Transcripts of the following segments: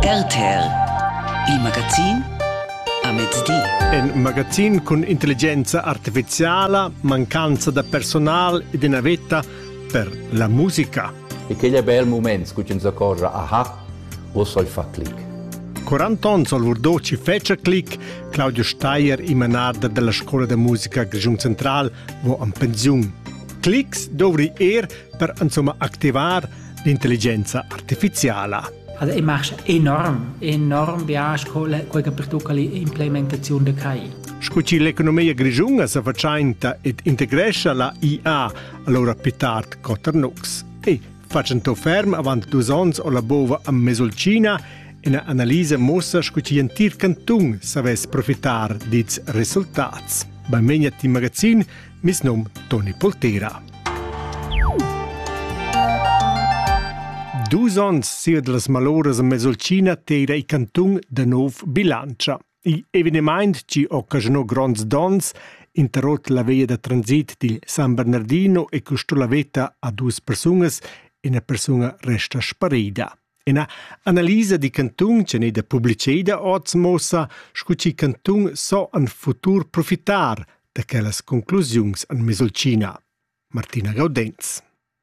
RTR, il magazin a mezz'dì. Un magazin con intelligenza artificiale, mancanza di personale e di navetta per la musica. E che è bel momento, che ci accorge, aha, o sol fa click. 40 anni al Urdoci fece click, Claudio Steyer, in manarda della scuola di musica Grigiun Central, vo in pensione. Clicks dovri per insomma attivare l'intelligenza artificiale. Also ich mache enorm bia scuola quella per tutta l'implementazione di KI. Scucci l'economia grigiunga si facenta ed integresce la IA allora pitart Coternux. E facendo ferm avanti 2 anni alla bova a Mesolcina e un'analisi mostra scucci un tir cantun savesse profitare di risultati. Beim Megnati Magazin, mis nom Toni Poltera. 2 anni sia delle maloras a Mesolcina tira i cantun de nov bilancia. I eveniment ci occasionò grandi dons, interrot la via de transit di San Bernardino e costò la vita a 2 persone e una persona resta sparida. Una analisi di cantun ce ne da pubblicità oggi mossa scucci cantun so in futur profitar da quelles conclusioni in Mesolcina. Martina Gaudenz.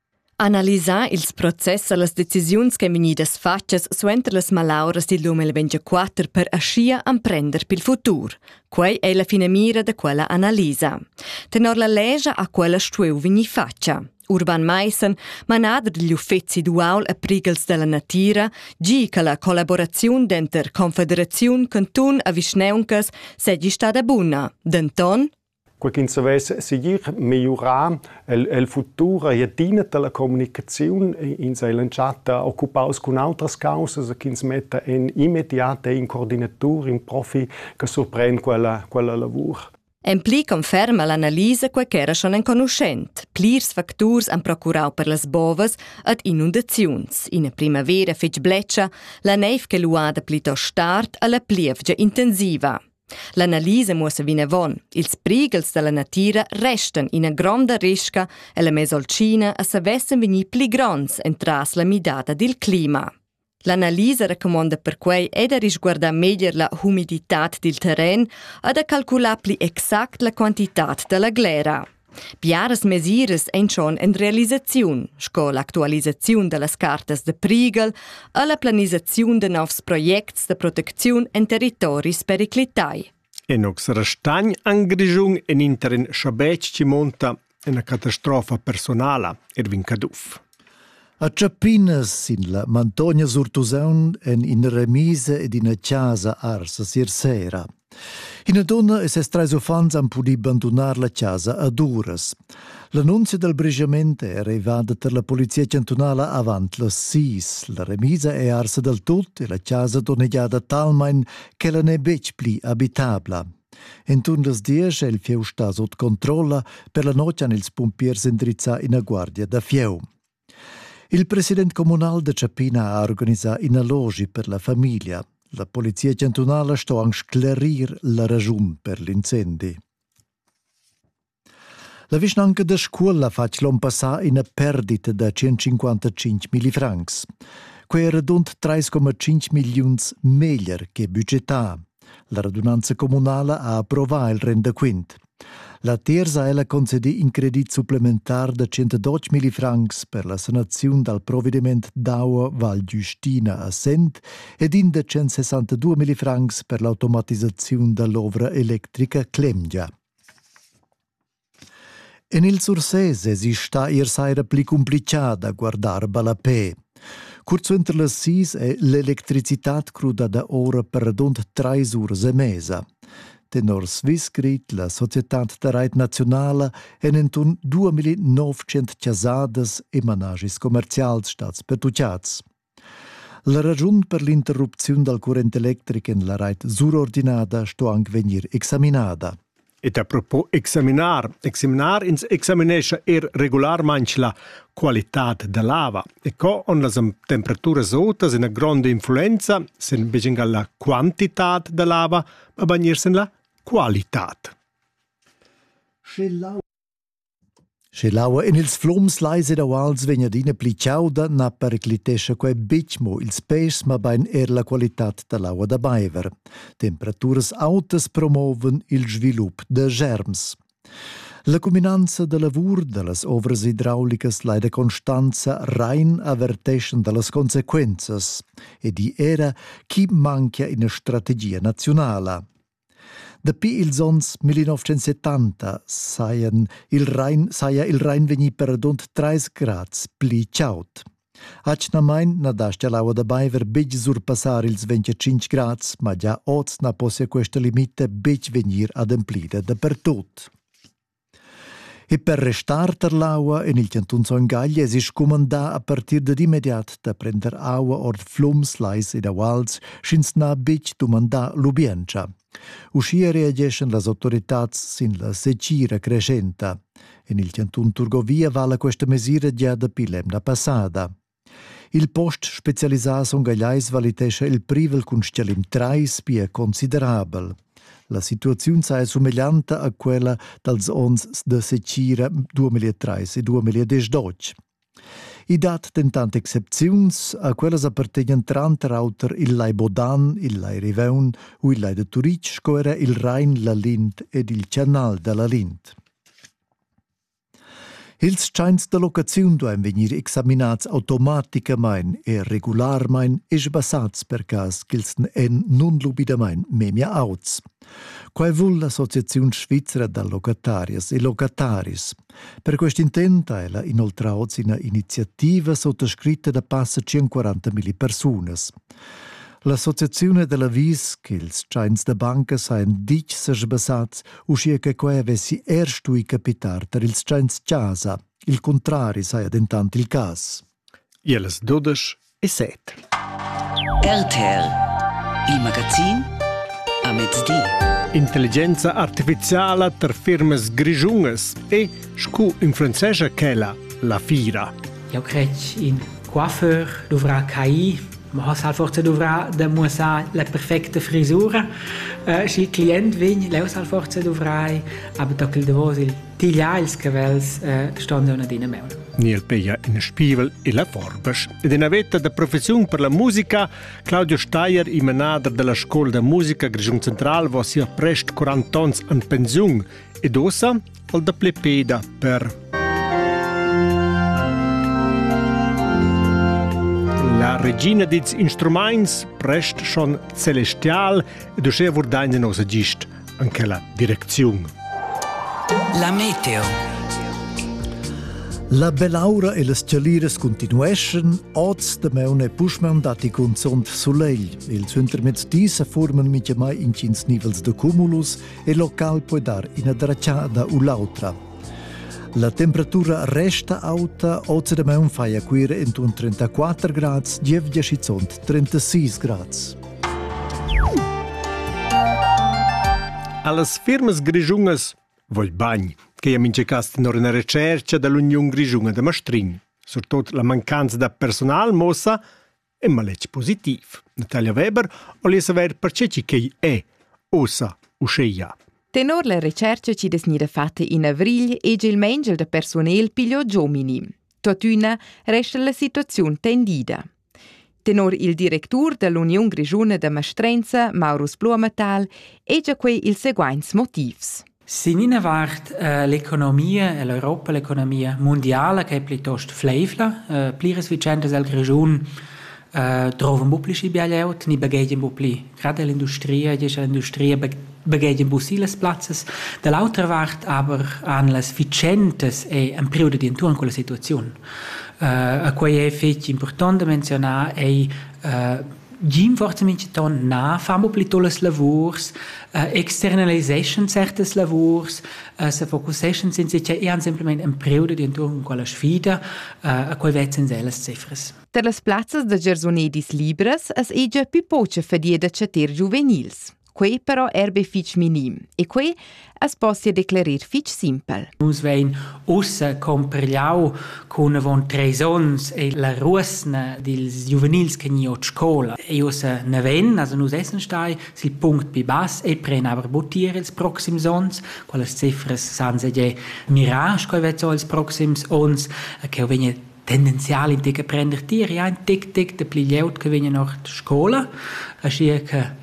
Analisar ils processi e le decisioni che venidas fattas suenter le malauras del 2024 per ascia imprender pil futur. Quei è la fine mira de quella analisa. Tenor la legge a quella stueu vini faccia. Urban Meissen, manader degli uffizi dual e prigels della natura, gi che la collaborazione denter Confederazione Cantun a Vischneuncas seggi stata buona. Denton? Quel si vesse seguir migliorare il futuro e della comunicazione in sei lanciata occupaus con altre cause che si mette in immediata in coordinatura in profi che sorprende quella lavoro. Empli conferma l'analisi che era schon en conoscent. Plirs factors han procurau per las bovas ad inundaziuns. In primavera fetg bleccia, la neiv che luada plito start alla plievgia intensiva. L'analisi muossa vinavon. Ils prigels della natura restan in a grande risca e la Mesolcina a savessen venir pli grands entras la midada del clima. L'analisi raccomanda per quei è da risguardare meglio la umidità del terreno e da calcolare pli exact la quantità della glera. Piaras mesires en schon en realizazione, sco l'attualizzazione delle cartes de prigel e la planizzazione de novs projects de protezione en territoris periclitai. E nox restagn an Grigiun en interin Schabec ci monta una catastrofa personala Erwin Kaduf. A Ciappinas, in la Montagna Surtusaun, in remise ed in a casa arsa sera. Una donna e ses 3 fans han pudi abbandonare la casa ad uras. L'annunzio del brigiamento è arrivata per la polizia cantonale avant le 6. La remisa è arsa del tutto e la casa doneggiata talmain che la ne bec pli abitabla. Entun les 10 il fieu sta sotto controllo, per la notte han ils pompiers indrizza in a guardia da fieu. Il presidente comunale de Ciappina ha organizzato una logi per la famiglia. La polizia cantonale sta a sclarir la ragione per l'incendi. La vicinanca da scuola fa l'on passare una perdita da 155.000 francs. Que era rund 3,5 milioni meglio che budgetà. La radunanza comunale ha approvato il rendiconto. La terza è la concedì in credit supplementar da 112.000 francs per la sanazione dal provvedimento d'Aua Val Giustina a Sent ed in da 162.000 francs per l'automatizzazione dell'ovra elettrica Clemgia. En il Sursese si sta saira pli complicata a guardare balapè. Curzo entre le 6 è l'elettricità cruda da ora per rund 3 ore e mesa. Tenor Swissgrid, la Società de Reit Nazionale, en entun 2.900 casades e managis commercials stats pertucciats. La ragione per l'interruzione del corrente elettrico in la rete surordinata sto anche venir examinata. E a propos examinar ins examinesce regolarmente la qualità dell'ava. E co on las temperature sotas in a grande influenza, sen beginga la quantità dell'ava, ma banirsen la qualità. Che l'aua in ils flums leise da wals vegnadina pli ciauda na periclitescha quei bitchmo ils pes ma bain la qualitat da l'aua da baiver. Temperaturas autas promoven il svilup de germs. La combinanza de lavur de las ovras idraulicas leida constanza rein averteschen de las consequenzas e di era chi manca in strategia nazionala. Dapi ils ons 1970 saia il Rhein vegni per adunt 3 grads pli ciaut. Acnamain na dastia l'aua da baiver big surpassar ils 25 grads, ma già oz na possia questa limite big venir ad amplida dapertut. E per restar ter l'aua en il cantun Songaglia es comandà a partir d'immediat da prender aua or flums leis ed awals schins na big domandà l'ubiencha. Uscia reagescen las autoritats sin la secira crescenta. En il cantun Turgovia vala questa mesira già da pilemna passada. Il post specialisà Songagliais valitescha il privel cun scelim trais pia considerabel. La situazione è somigliante a quella dels ons de secira 2003 e 2012. I dat tentant excepziuns a quellas appartegnan tranter auter il Lai Bodan, il Lai Riveun o il Lai de Turic, scoera il Rhein, la Lind ed il Canal de la Lind. Ils scheins de locaziun doen venir examinats automaticamain e regularmain e sbassats per cas ch'ils en nun lubidamain memia auts. Quai vul l'Associaziun Svizzera da Locatarias e Locataris. Per quest'intenta ella inoltraoz ina iniziativa sottoscritta da passa 140.000 persunas. L'associazione della vis che ils scheins de banca sain dic se sbassats uscia che quai avessi erstui capitar ter ils scheins casa. Il contrari saia dentant il cas. Ielas 12:07. RTR, il magazin a mezz'dì. Intelligenza artificiale ter firmes grigiungas e scu influenzescha chela la fira. Eu credo in coiffeur dovrà KI. Man hat halt forse dovrà da musa la perfekte frisura. Si client vegn leus halt forse dovrai, aber da qu'il devos il tigliais cavels stando una dina meul. Niel peia in spivel e la forbes. Ed in avetta da professione per la musica, Claudio Steyer, il manager della scuola de musica Grigiun Central, va sia prest 40 ans in pensione ed ossa al da plepeda per la regina dits instruments prest schon celestial ed usce vordain nos agist anche la direzione. La meteo. La belaura e las cialires continueschen, oz de meune puschmeun dati cun sunt soleil. Ils intermezzdi se formen mitja mai in cins nivels de cumulus e local puoi dar ina dracciada u l'autra. La temperatura resta alta, oz de meun faia quire entun 34 grads, gievgia schizont 36 grads. Allas firmes grigiungas vol bagn, che am incecast in una ricerca dall'Unione Grigiunga de Mastrin. Surtot la mancanza da personal mossa è maletg positiv. Natalia Weber volia saber perché che è ossa usceia. Tenor la ricerca ci desnida fatta in avril e il mangel da personel piglio giomini. Totuna resta la situazione tendida. Tenor il direttur dell'Unione Grigiunga de Mastrenza, Maurus Blumenthal, e già quei il seguents motivs. Sinina vart l'economia, l'Europa, l'economia mondiale, che è piuttosto flevla. Plires vicendas al Grigiun trovan buplici bialeut, ni bagagien bupli. Gerade l'industria, l'industria bagagien busiles platzes. Dall'altra vart aber an las vicentes e un periodo di intorno con la situazione. A cui è fetch importante menzionare è Gim forse minceton na famo plitolas lavurs, externalization certes lavurs, se focusation sin sicher ean simplement un periodo di intorno con la sfida, a cui vetzen selas cifras. Per las plazzas de gersonedis libres as egia più poce fadie de chater juvenils. Quei però erbe fich minim e quei es possia declarir fich simpel. Nus vein ussa comprigliau con avon 3 ons e la ruosna dils juvenils che ni ot scola. E ussa ne ven, also nus essen stai, sil punct pi bas e pren aber botier ils proxims ons, qualas cifras sans ege mirage coi vezzo ils proxims ons, che vegna tendenzial in tega prender tier, ja, in tic de pli lleut che vegna noch scola, ascia che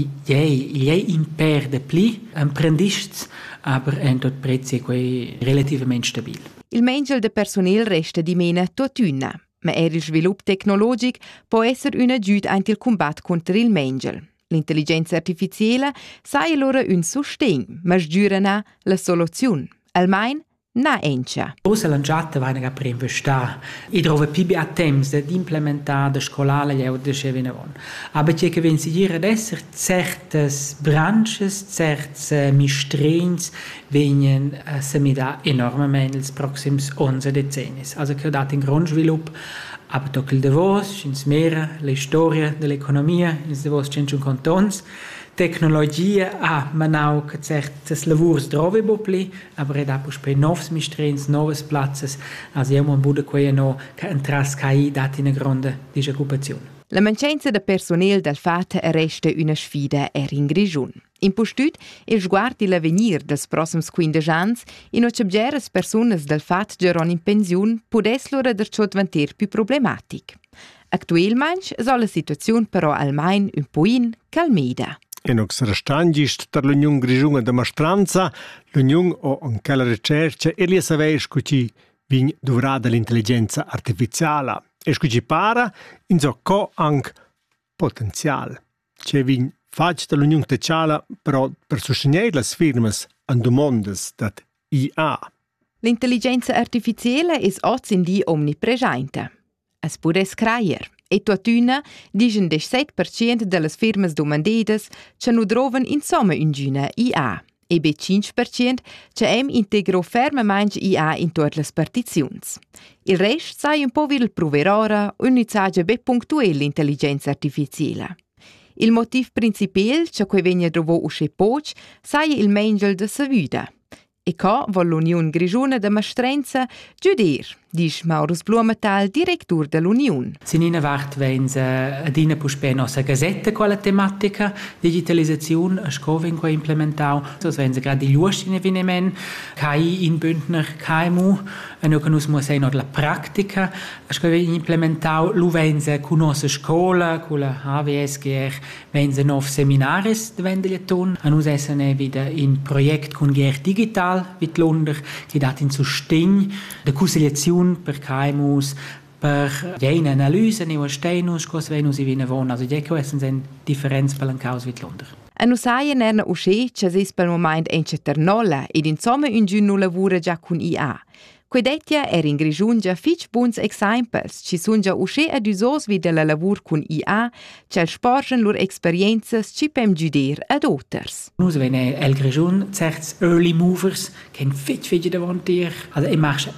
Ei imper de pli, apprendists, aber en tot prezzi quei relativament stabil. Il mengel de personel resta di mena totuna, ma il svilup tecnologic può essere una giud anche il combat contro il mengel. L'intelligenza artificiale sai allora un sostegn, ma sgiurana la soluzione. Almain na encia. Usa lanciata vaina ga per investare. I trova più a temps di implementare da scolare gli auto che venivano. Aber c'è che venire ad essere certe branches, certe mistrins vengono semida enormemente nei prossimi 11 decenni. Also che ho dato in grande sviluppo. Aber doch il Davos, ins Meer, la storia dell'economia, ins Davos 150 ans. Tecnologia manau che certes lavurs drovi bopli, aber ed apus pe novs mistrens, novas platzes, also io mon bude quei no che entras KI dat in a grande disoccupazione. La mancanza de personel del FAT resta una sfida in Grigiun. In postut, il sguard di l'avenir dels prossims 15 ans, in occhebgeres personas del FAT geron in pensiun, pudes loro derciò diventar più problematic. Actualmein soll la situazione però almain un poin calmida. E nox restangist per l'Union Grigiunga de Mastranza, l'Union o anche la ricerca e li saveis cuci vin dovrà dell'intelligenza artificiale. E scuci para in so co anche potenzial. C'è vin fac dell'Union Teciala però per sostenere le firmas an domondes dat IA. L'intelligenza artificiale is oz in di omnipresente. Es pudes creier. E tuatuna digen 17% delle firmas domandedas che nu droven insomma ingina IA. E be 5% che integro fermamente IA in tutte le partizions. Il rest sai un po' vil proverora un usage be punctuel l'intelligenza artificiale. Il motiv principal che que vegna drovo usce poch sai il mengel de sa vida. E co vol l'Union Grigiuna de Mastrenza giudir, dice Maurus Blumenthal, direttur dell'Union. Sinina vart vens adina puspe nossa gazetta quella tematica digitalizzazione a scoven qua implementau. So vens grad di luost in evenement KI in Bündner KMU no che nus mo sei not la pratica a scoven implementau lu vens cu nossa scola cu la HVSGR vens nov seminaris de vendegliaton a nus essene wieder in projekt con GR Digital vit Lunder che dat in sustegn de conciliazione per KMUs, per jene analyse, ne steinus, cos venus i vine von, also die essen sen differenz per l'ancaus vit Lunder. A nu saia nerna usce, che sis pel moment ence ternola ed insomma un giun nu lavura già con IA. Quedetja in Grigiun già fich buns exempels, ci sun già usce ad usos vid la lavur con IA, che sporgen lur experienzas ci pem giudir ad otters. Nus vene el Grigiun certs early movers, ken fich davantier, also e marcha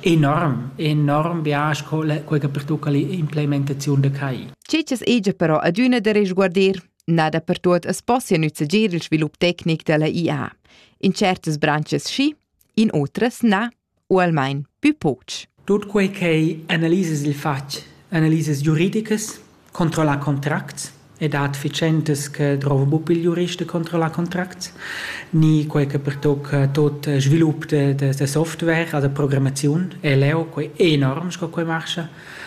enorm bias quella per tocca l'implementazione de KI. Ceces ege però ad una de resguardir, nada per tot es possia nützager il svilup tecnic della IA. In certes branches sci, in otras na, o almain più poch. Tot quei che analises il fac, analises juridicas, controlla contracts, ed ad ficentes che drova bupi il jurista controlla contracts, ni quei che per tot svilup de software, also programmazione, e leo quei enorm sco quei marcha.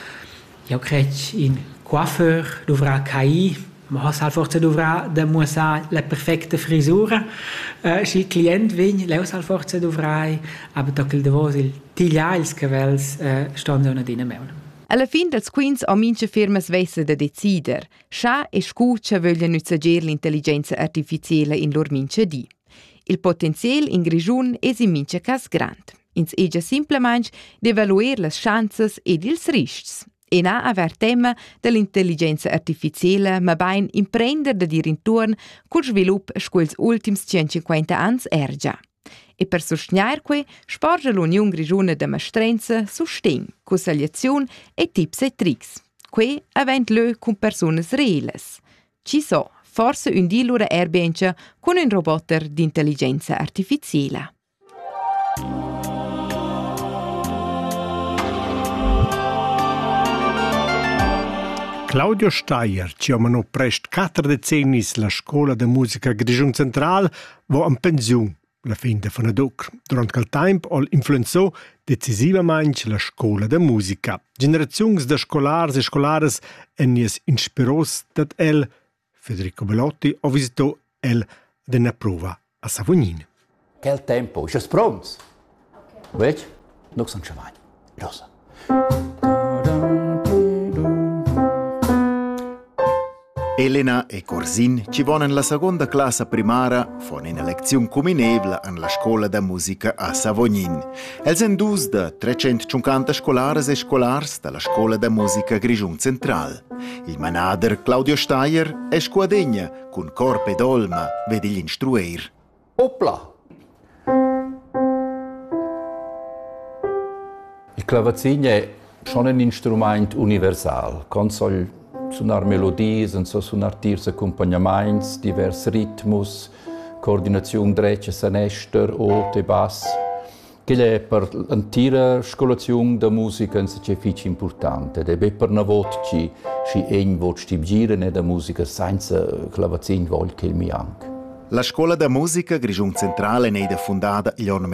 Io crec in coiffeur dovrà KI, ma has forse dovrà da musa la perfekte frisura. Si client vegn, leus forse dovrai, aber doch il devos il tigliails che vels stand una dina meun. Alla fin dels quins o minche firmas vesse da decider, scha e scuccia vogliono nützager l'intelligenza artificiale in lor minche di. Il potenzial in Grigiun es in minche cas grand. Ins ege simplement d'evaluer las chances ed ils riscs. E na aver tema dell'intelligenza artificiale, ma bain imprender da dir intorn col svilup scuols ultims 150 ans ergia. E per sostenier que, sporge l'Union Grigiuna de Mastrenza sustegn, consigliazione e tips e tricks. Que avent lö con personas reales. Ci so, forse un di lura erbencha con un roboter d'intelligenza artificiale. Claudio Steier ci ha mano prest 4 decennis la scola de musica Grischun Central vo en pensiun la fin de Fanadoc. Durant quel temp ol influenzò decisivamaing la scola de musica. Generaziuns de scolars e scolares enies inspiros dat el, Federico Bellotti, ho visitò el dena prova a Savognin. Quel tempo, ist es pronto? Vedi? Non sono chavagni. Rosa. Elena e Corsin ci vonen la seconda classe primara fon in lezione comunevla en la scola de musica a Savognin. Els en dus de 350 scolares e scolars de la scola de musica Grischun Central. Il manader Claudio Steier è squadegna cun corp ed olma vedi gli instruer. Opla! Il clavazin è schon un strumento universal. Consol suonar melodies, so suonar tirs accompagnaments, divers ritmus, coordinazione dreccia, sanester, ote, bass. Che è per l'intera scolazione da musica un sacrificio importante. Ed è per una volta ci ein vot sti girene da musica senza clavazin vol che il mi anche. La scola de musica Grischun Centrale è fondata nel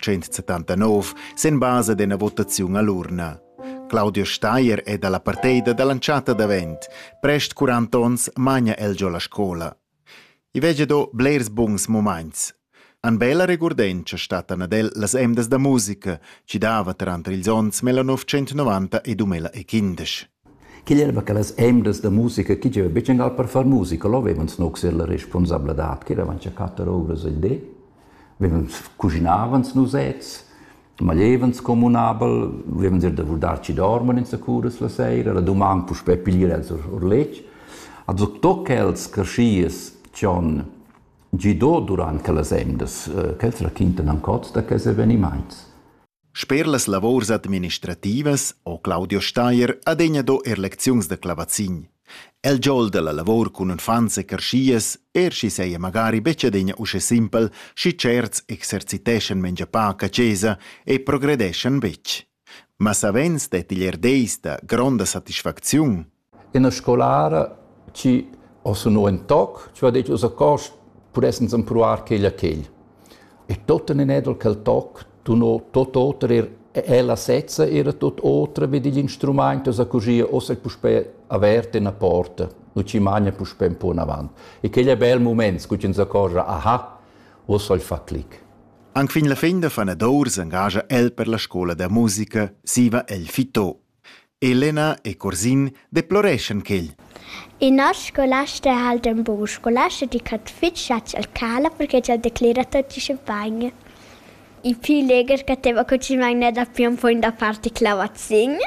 1979, sen base de una votazione all'urna. Claudio Steier è dalla partita da lanciata d'avent. Prest 40 ons magna elgio la scola. I vege do blers bungs moments. An bella regurdenza stata nadel las emdas da musica, ci dava tra ils ons 1990 e 2015. Chi era che le emdas da musica, chi diceva, beccengal per far musica, lo avevano nog ser la responsabilità, che erano 4 ore al dì, avevano cucinavano nusets, malevans comunabel, avevano da darci dormen in securas la sera, la domani pus per pigliare els orlec. Also toccels carschies c'on gido durant che les emdas, ch'els rachinten ancoz da che eveniments. Sper las lavors administrativas, o Claudio Steier adegna do leziuns de clavazin. El giol de la lavor cun infants e carschies, schi seia magari beccia degna usce simpel, schi certs exerciteschen mengia paca cesa e progredeschen bec. Ma savens deti l'erdeis da gronda satisfacziun. In a scolara ci osano un toc, ci va detto usa cost pudessens improvar cheglia cheglia. E tot in edel quel toc, tu no tot oter la setza era tot otra vedi gli strumenti a così o se puspe averte na porta no ci magna puspe un po' in avanti e che è bel momento che ci si accorge aha o so il fa clic anche fin la fin de fanador s'engaggia el per la scuola de musica siva el fito Elena e Corsin deploreschen ch'el. In nostra scolasta è halt un po' scolasta di cat fitchat al cala perché ci ha declarato di champagne. I più leger che teva che magna da più un po' in da parte clavazin.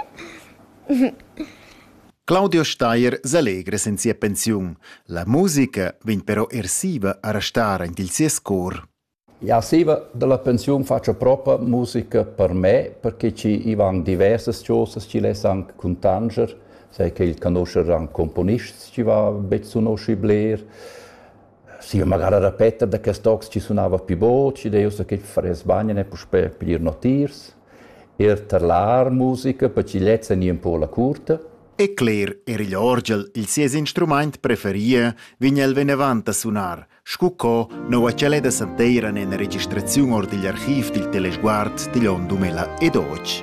Claudio Steier s'allegra senza pensione. La musica vien però ersiva a restare in il suo scor. Ja, siva della pensione faccio proprio musica per me, perché ci vanno diverse cose, ci lesse anche con Tanger, sai che il conoscere anche componisti, ci va bezzunosci Blair. Sì, magari ripetere da che stocs ci suonava più bo, ci devo che fare sbagliare per pigliare notirs, terlar musica, per ci lezza un po' la curta. E Claire era l'orgel, il suo strumento preferito, vigna il venevante a suonar. Scuccò, non a cele da santera nella registrazione or degli archivi del telesguard degli anni 2012.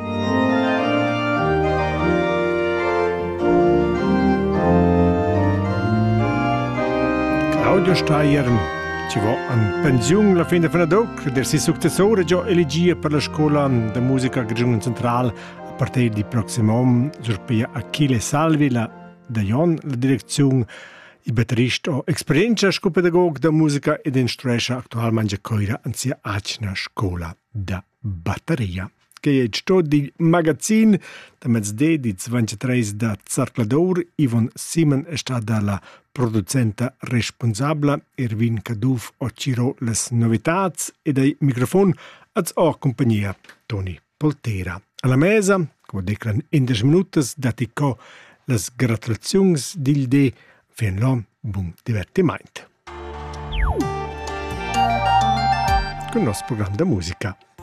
Claudio Steier ci va in pensione alla fine di Doc, del suo successore già elegito per la scuola di musica Grischun Central a partire di prossimo anno, sorpia Achille Salvi, la direzione, il batterista o esperienza scopedagogo di musica ed instruisce attualmente coira in sia acina scuola di batteria. Che è sto di magazzin da mezz'de di 23 da Zarclador, Ivon Simon è stata la producente responsabile, Erwin Kaduf o ciro les novitats e dai microfon az o compagnia Toni Poltera. Alla mesa, come decran in 10 minuti, daticò les gratulazioni d'il de fin l'om buon divertimento. Con il nostro programma de musica.